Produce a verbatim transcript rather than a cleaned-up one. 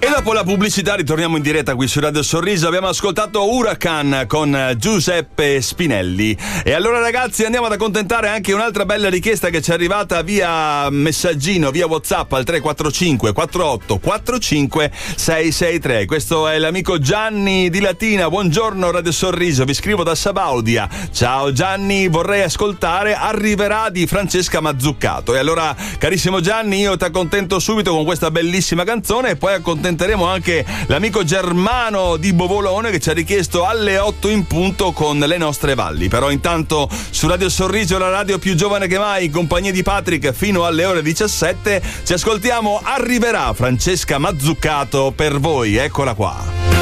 E dopo la pubblicità ritorniamo in diretta qui su Radio Sorriso. Abbiamo ascoltato Huracan con Giuseppe Spinelli. E allora ragazzi, andiamo ad accontentare anche un'altra bella richiesta che ci è arrivata via messaggino, via WhatsApp al tre quattro cinque quattro otto quattro cinque sei sei tre. Questo è l'amico Gianni di Latina. Buongiorno Radio Sorriso, vi scrivo da Sabaudia. Ciao Gianni, vorrei ascoltare Arriverà di Francesca Mazzuccato. E allora carissimo Gianni, io ti accontento subito con questa bellissima canzone e poi accontenteremo anche l'amico Germano di Bovolone che ci ha richiesto alle otto in punto con Le nostre valli. Però intanto su Radio Sorriso, la radio più giovane che mai, in compagnia di Patrick fino alle ore diciassette, ci ascoltiamo Arriverà Francesca Mazzuccato per voi. Eccola qua.